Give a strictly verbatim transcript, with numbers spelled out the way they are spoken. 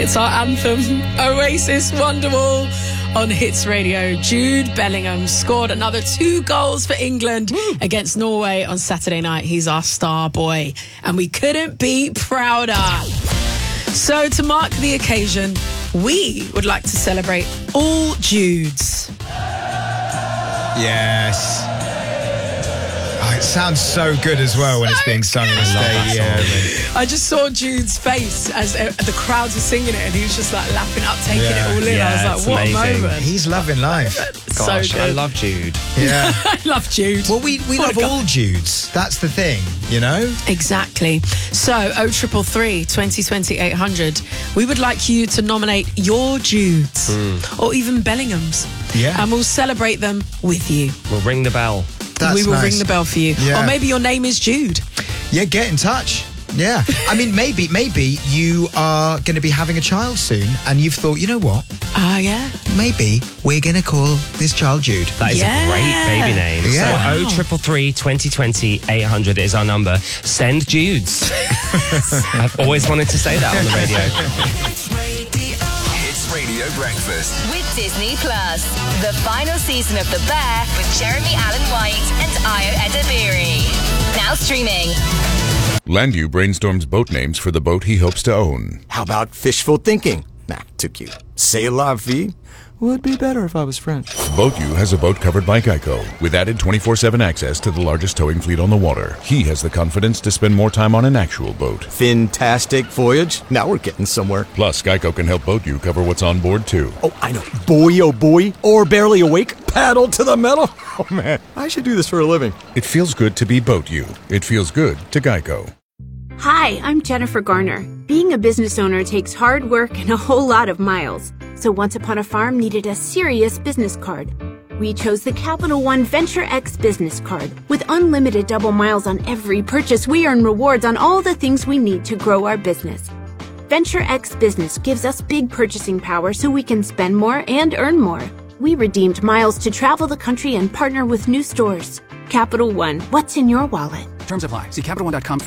It's our anthem, Oasis Wonderwall on Hits Radio. Jude Bellingham scored another two goals for England Woo. against Norway on Saturday night. He's our star boy, and we couldn't be prouder. So to mark the occasion, we would like to celebrate all Judes. Yes. Oh, it sounds so good as well when so it's being sung in the stadium. I just saw Jude's face as uh, the crowds were singing it, and he was just like lapping up, taking yeah. it all in. Yeah, I was like, what amazing. a moment. He's loving life. Gosh, so good. I love Jude. Yeah. I love Jude. Well, we, we love all Judes. That's the thing, you know? Exactly. So, oh triple three, twenty twenty, eight hundred. We would like you to nominate your Judes mm. or even Bellinghams. Yeah. And we'll celebrate them with you. We'll ring the bell. That's we will nice. ring the bell for you. Yeah. Or maybe your name is Jude. Yeah, get in touch. Yeah. I mean, maybe, maybe you are going to be having a child soon and you've thought, you know what? Ah, uh, yeah. Maybe we're going to call this child Jude. That is yeah. a great baby name. Yeah. So oh triple three, twenty twenty, eight hundred is our number. Send Judes. I've always wanted to say that on the radio. Hits Radio Breakfast with Disney Plus. The final season of The Bear with Jeremy Allen White and Ayo Edebiri. Now streaming. Landu brainstorms boat names for the boat he hopes to own. How about fishful thinking? Nah, too cute. C'est la vie would be better if I was French. BoatU has a boat covered by Geico with added twenty-four seven access to the largest towing fleet on the water. He has the confidence to spend more time on an actual boat. Fantastic voyage. Now we're getting somewhere. Plus, Geico can help BoatU cover what's on board, too. Oh, I know. Boy, oh boy. Or barely awake. Paddle to the metal. Oh, man. I should do this for a living. It feels good to be BoatU. It feels good to Geico. Hi, I'm Jennifer Garner. Being a business owner takes hard work and a whole lot of miles. So Once Upon a Farm needed a serious business card. We chose the Capital One Venture X business card. With unlimited double miles on every purchase, we earn rewards on all the things we need to grow our business. Venture X Business gives us big purchasing power so we can spend more and earn more. We redeemed miles to travel the country and partner with new stores. Capital One, what's in your wallet? Terms apply. See Capital One dot com.